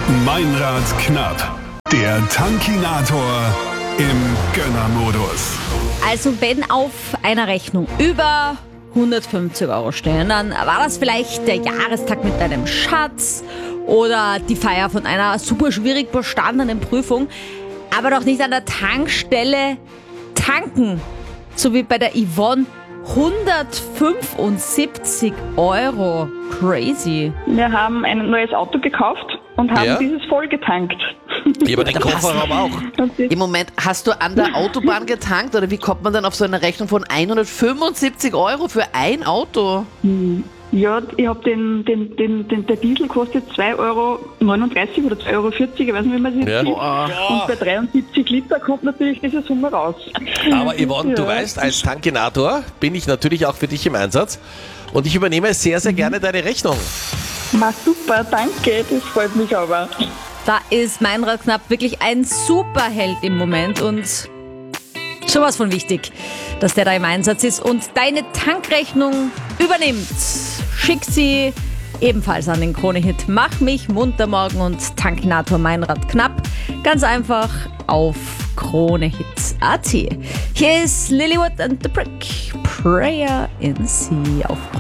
Meinrad knapp. Der Tankinator im Gönnermodus. Also wenn auf einer Rechnung über 150 Euro stehen, dann war das vielleicht der Jahrestag mit deinem Schatz oder die Feier von einer super schwierig bestandenen Prüfung, aber doch nicht an der Tankstelle tanken. So wie bei der Yvonne. 175 Euro. Crazy. Wir haben ein neues Auto gekauft und haben dieses vollgetankt. Ja, aber den Kofferraum auch. Im Moment, hast du an der Autobahn getankt oder wie kommt man dann auf so eine Rechnung von 175 Euro für ein Auto? Ja, ich habe der Diesel kostet 2,39 Euro oder 2,40 Euro, ich weiß nicht, wie man das sieht. Und bei 73 Liter kommt natürlich diese Summe raus. Aber Yvonne, du weißt, als Tankinator bin ich natürlich auch für dich im Einsatz und ich übernehme sehr, sehr gerne deine Rechnung. Na super, danke, das freut mich aber. Da ist Meinrad Knapp wirklich ein Superheld im Moment und sowas von wichtig, dass der da im Einsatz ist und deine Tankrechnung übernimmt. Schick sie ebenfalls an den Krone-Hit Mach mich munter morgen und Tankinator Meinrad Knapp. Ganz einfach auf KroneHits.at. Hier ist Lilywood and the Brick. Prayer in Sea auf